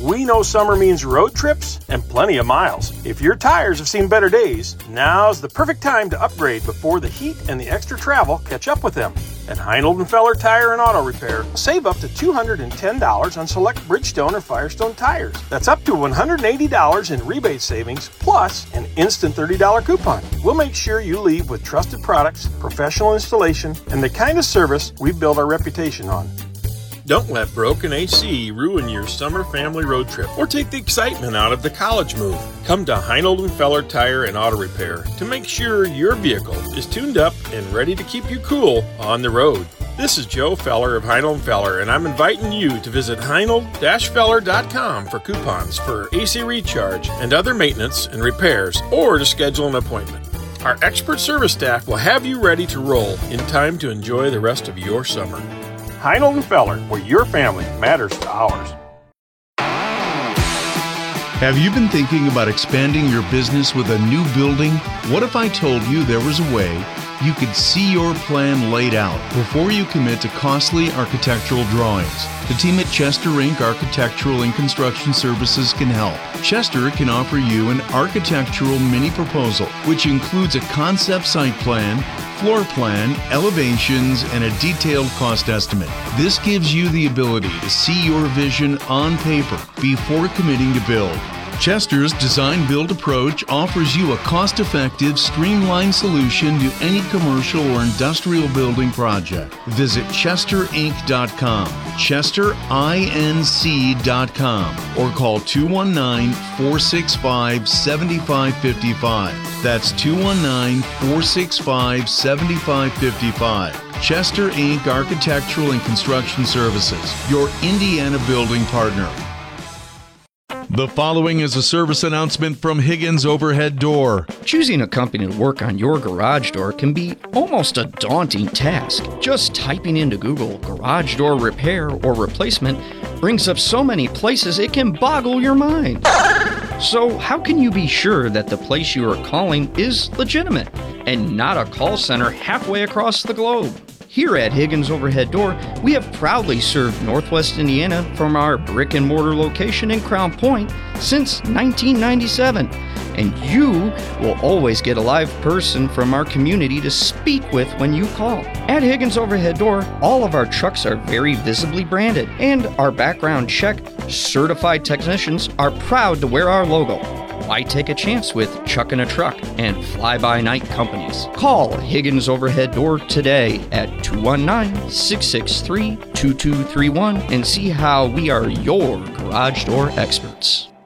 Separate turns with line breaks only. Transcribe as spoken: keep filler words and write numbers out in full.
We know summer means road trips and plenty of miles. If your tires have seen better days, now's the perfect time to upgrade before the heat and the extra travel catch up with them. At Heinold and Feller Tire and Auto Repair, save up to two hundred ten dollars on select Bridgestone or Firestone tires. That's up to one hundred eighty dollars in rebate savings, plus an instant thirty dollars coupon. We'll make sure you leave with trusted products, professional installation, and the kind of service we've built our reputation on. Don't let broken A C ruin your summer family road trip or take the excitement out of the college move. Come to Heinold and Feller Tire and Auto Repair to make sure your vehicle is tuned up and ready to keep you cool on the road. This is Joe Feller of Heinold and Feller, and I'm inviting you to visit heinold dash feller dot com for coupons for A C recharge and other maintenance and repairs, or to schedule an appointment. Our expert service staff will have you ready to roll in time to enjoy the rest of your summer. Heinold and Feller, where your family matters to ours.
Have you been thinking about expanding your business with a new building? What if I told you there was a way you could see your plan laid out before you commit to costly architectural drawings? The team at Chester Incorporated. Architectural and Construction Services can help. Chester can offer you an architectural mini proposal, which includes a concept site plan, floor plan, elevations, and a detailed cost estimate. This gives you the ability to see your vision on paper before committing to build. Chester's design-build approach offers you a cost-effective, streamlined solution to any commercial or industrial building project. Visit chester inc dot com, chester inc dot com, or call two one nine, four six five, seven five five five. That's two one nine, four six five, seven five five five. Chester Incorporated. Architectural and Construction Services, your Indiana building partner. The following is a service announcement from Higgins Overhead Door.
Choosing a company to work on your garage door can be almost a daunting task. Just typing into Google garage door repair or replacement brings up so many places it can boggle your mind. So how can you be sure that the place you are calling is legitimate and not a call center halfway across the globe? Here at Higgins Overhead Door, we have proudly served Northwest Indiana from our brick and mortar location in Crown Point since nineteen ninety-seven. And you will always get a live person from our community to speak with when you call. At Higgins Overhead Door, all of our trucks are very visibly branded, and our background check certified technicians are proud to wear our logo. Why take a chance with Chuck in a Truck and fly-by-night companies? Call Higgins Overhead Door today at two one nine, six six three, two two three one and see how we are your garage door experts.